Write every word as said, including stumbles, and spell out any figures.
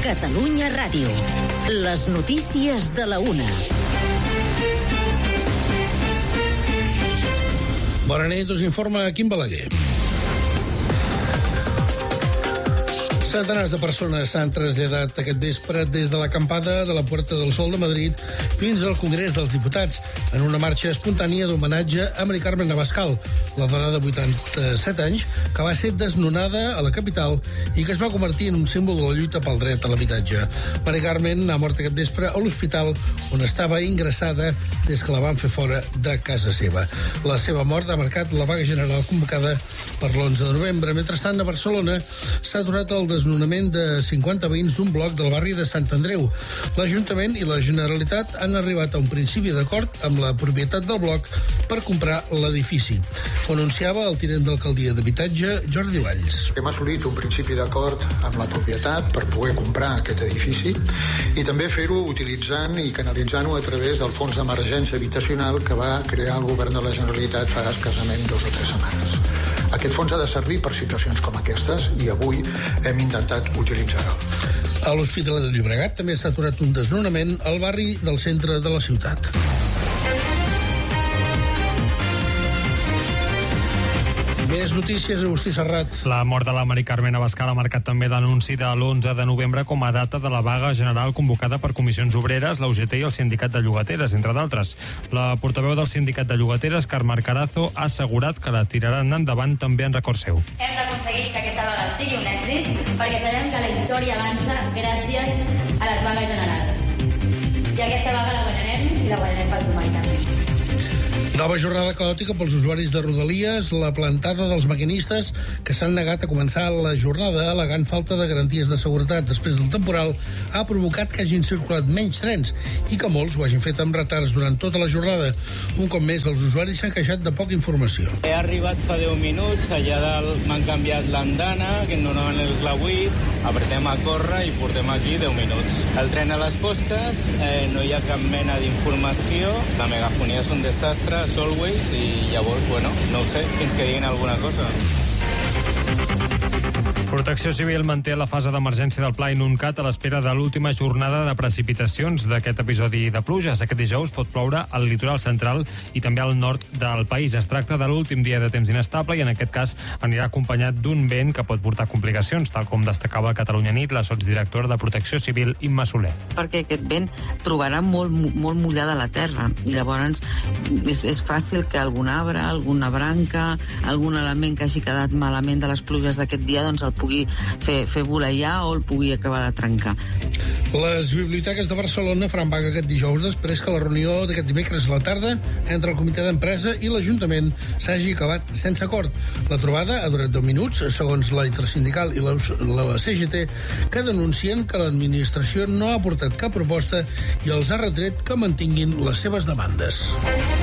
Catalunya Ràdio. Les notícies de la una. Bona nit, us informa Quim Balaguer. Centenars de persones s'han traslladat aquest vespre des de l'acampada de la Puerta del Sol de Madrid fins al Congrés dels Diputats en una marxa espontània d'homenatge a Mari Carmen Abascal, la dona de vuitanta-set anys que va ser desnonada a la capital i que es va convertir en un símbol de la lluita pel dret a l'habitatge. Mari Carmen ha mort aquest vespre a l'hospital on estava ingressada des que la van fer fora de casa seva. La seva mort ha marcat la vaga general convocada per l'onze de novembre. Mentrestant, a Barcelona s'ha aturat el desnonament de cinquanta veïns d'un bloc del barri de Sant Andreu. L'Ajuntament i la Generalitat han arribat a un principi d'acord amb la propietat del bloc per comprar l'edifici. Ho anunciava el tinent d'alcaldia d'habitatge, Jordi Valls. Hem assolit un principi d'acord amb la propietat per poder comprar aquest edifici i també fer-ho utilitzant i canalitzant-ho a través del fons d'emergència habitacional que va crear el govern de la Generalitat fa escassament dos o tres setmanes. Aquest fons ha de servir per situacions com aquestes i avui hem intentat utilitzar-lo. A l'Hospitalet de Llobregat també s'ha aturat un desnonament al barri del centre de la ciutat. Més notícies, Agustí Serrat. La mort de la Mari Carmen Abascal ha marcat també l'anunci de l'onze de novembre com a data de la vaga general convocada per Comissions Obreres, la U G T i el Sindicat de Llogateres, entre d'altres. La portaveu del Sindicat de Llogateres, Carme Carazo, ha assegurat que la tiraran endavant també en record seu. Hem d'aconseguir que aquesta vaga sigui un èxit perquè sabem que la història avança gràcies a les vagues generals. I aquesta vaga la guanyarem i la guanyarem per humanitat. Nova jornada caòtica pels usuaris de Rodalies, la plantada dels maquinistes que s'han negat a començar la jornada al·legant falta de garanties de seguretat després del temporal ha provocat que hagin circulat menys trens i que molts ho hagin fet amb retards durant tota la jornada. Un cop més, els usuaris s'han queixat de poca informació. He arribat fa deu minuts, allà dalt m'han canviat l'andana, que normalment és la vuit, apretem a córrer i portem aquí deu minuts. El tren a les fosques, eh, no hi ha cap mena d'informació, la megafonia és un desastre, Always, i llavors, bueno, no ho sé, fins que diguin alguna cosa. Protecció Civil manté la fase d'emergència del Pla Inuncat a l'espera de l'última jornada de precipitacions d'aquest episodi de pluges. Aquest dijous pot ploure al litoral central i també al nord del país. Es tracta de l'últim dia de temps inestable i en aquest cas anirà acompanyat d'un vent que pot portar complicacions, tal com destacava a Catalunya Nit la sotsdirectora de Protecció Civil, Imma Soler. Perquè aquest vent trobarà molt, molt mullada la terra i llavors és, és fàcil que algun arbre, alguna branca, algun element que hagi quedat malament de les pluges d'aquest dia doncs el pugui fer, fer voleiar o el pugui acabar de trencar. Les biblioteques de Barcelona faran vaga aquest dijous després que la reunió d'aquest dimecres a la tarda entre el comitè d'empresa i l'Ajuntament s'hagi acabat sense acord. La trobada ha durat deu minuts, segons la intersindical i la, la C G T, que denuncien que l'administració no ha aportat cap proposta i els ha retret que mantinguin les seves demandes.